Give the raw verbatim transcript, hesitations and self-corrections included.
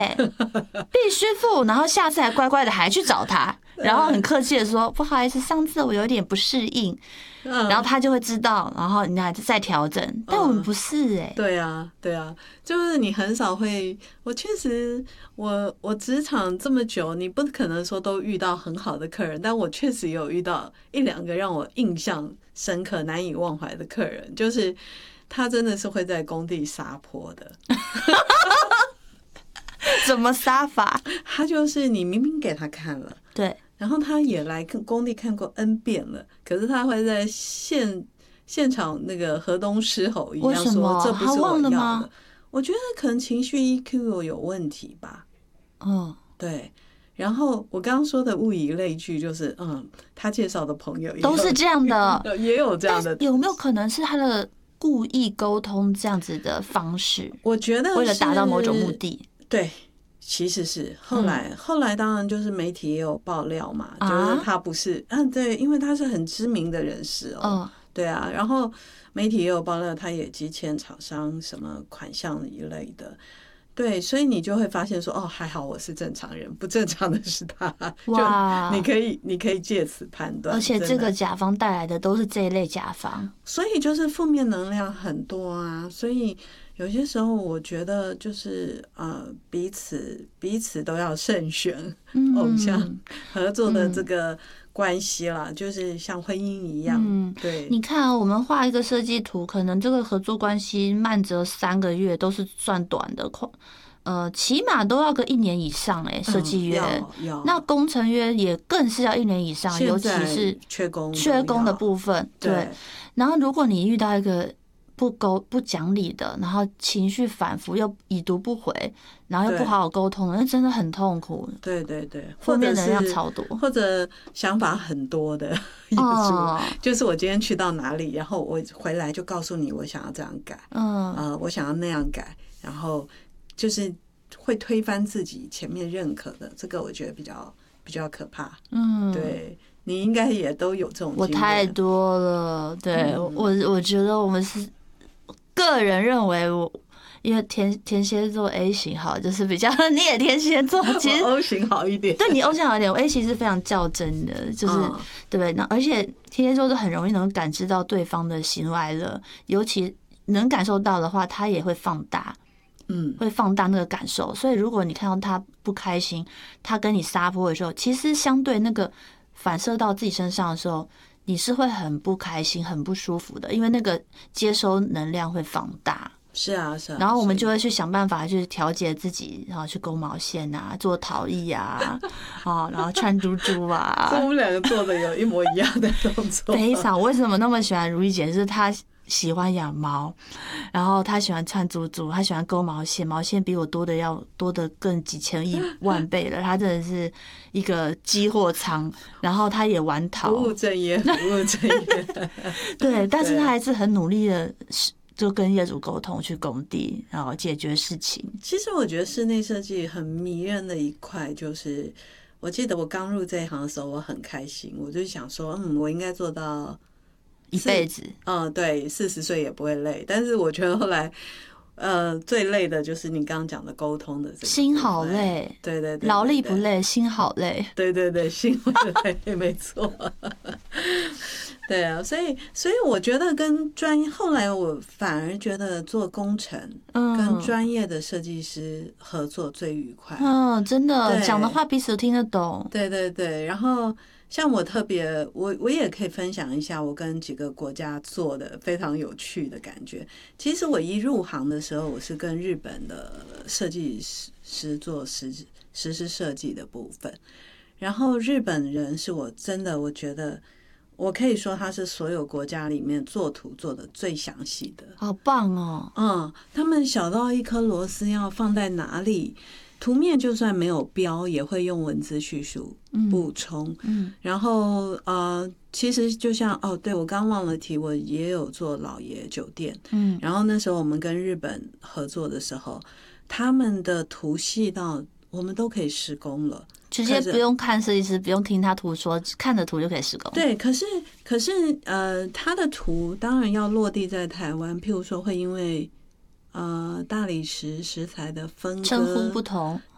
必须付，然后下次还乖乖的还去找他，然后很客气的说不好意思，上次我有点不适应，然后他就会知道，然后你还再调整。但我们不是哎、欸， 对啊，对啊，就是你很少会，我确实，我我职场这么久，你不可能说都遇到很好的客人，但我确实有遇到一两个让我印象深刻、难以忘怀的客人，就是他真的是会在工地撒泼的。 怎么撒法？ 他就是你明明给他看了， 对， 然后他也来工地看过 N 遍了，可是他会在现现场那个河东狮吼一样说这不是我要的。我觉得可能情绪 E Q 有问题吧。 嗯， 对。然后我刚刚说的物以类聚，就是嗯，他介绍的朋友都是这样的， 也有这样的。 有没有可能是他的故意沟通这样子的方式？ 我觉得为了达到某种目的。 对，其实是后来、嗯、后来当然就是媒体也有爆料嘛， 啊、 就是他不是嗯对，因为他是很知名的人士哦，嗯、对啊，然后媒体也有爆料，他也积欠厂商什么款项一类的。对，所以你就会发现说，哦，还好我是正常人，不正常的是他。哇，就你可以，你可以借此判断。 而且这个甲方带来的都是这一类甲方， 所以就是负面能量很多啊。所以有些时候我觉得就是呃，彼此彼此都要慎选偶像合作的这个关系啦，嗯、就是像婚姻一样。嗯，对。 你看啊，我们画一个设计图，可能这个合作关系慢则三个月都是算短的，呃，起码都要个一年以上哎、欸，设计约、嗯。那工程约也更是要一年以上，尤其是缺工缺工的部分。对。对，然后如果你遇到一个不沟不讲理的，然后情绪反复又已读不回，然后又不好好沟通，那真的很痛苦。 对对对， 负面能量超多， 或者想法很多的业主、哦，就是我今天去到哪里，然后我回来就告诉你我想要这样改，嗯，呃，我想要那样改，然后就是会推翻自己前面认可的，这个我觉得比较比较可怕。嗯，对。你应该也都有这种经验。 我太多了，对、嗯、我我觉得我们是个人认为我，因为天天蝎座 A 型好，就是比较你也天蝎座，其实 O 型好一点， 对你 O 型好一点，我 A 型是非常较真的，就是、嗯、对不对？那而且天蝎座是很容易能感知到对方的喜怒哀乐，尤其能感受到的话，他也会放大。嗯，会放大那个感受，所以如果你看到他不开心，他跟你撒泼的时候，其实相对那个反射到自己身上的时候，你是会很不开心、很不舒服的，因为那个接收能量会放大。 是啊，是啊。 然后我们就会去想办法去调节自己，然后去勾毛线啊，做陶艺啊，哦，然后串珠珠啊。 我们两个做的有一模一样的动作。 非常，为什么那么喜欢如意姐？是她喜欢养猫，然后他喜欢串珠珠，他喜欢勾毛线，毛线比我多的要多的更几千亿万倍了。他真的是一个积货仓，然后他也玩陶， 不务正业，不务正业。 对，但是他还是很努力的，就跟业主沟通，去工地，然后解决事情。 其实我觉得室内设计很迷人的一块，就是我记得我刚入这一行的时候，我很开心，我就想说，嗯，我应该做到一辈子， 嗯，对，四十岁也不会累。但是我觉得后来，呃，最累的就是你刚刚讲的沟通的这个， 心好累， 对对对， 劳力不累，心好累， 对对对，心会累，没错。对啊，所以所以我觉得跟专业，后来我反而觉得做工程跟专业的设计师合作最愉快。 嗯，真的讲的话彼此都听得懂。 对对对，然后像我特别，我我也可以分享一下我跟几个国家做的非常有趣的感觉。其实我一入行的时候，我是跟日本的设计师做实实施设计的部分，然后日本人是我真的我觉得。我可以说他是所有国家里面做图做的最详细的， 好棒哦！ 嗯，他们小到一颗螺丝要放在哪里，图面就算没有标，也会用文字叙述补充。嗯，然后呃，其实就像哦，对我刚忘了提，我也有做老爷酒店。嗯，然后那时候我们跟日本合作的时候，他们的图细到我们都可以施工了。 直接不用看设计师，不用听他图说，看着图就可以施工。 对，可是可是呃，他的图当然要落地在台湾，譬如说会因为呃大理石石材的分割称呼不同，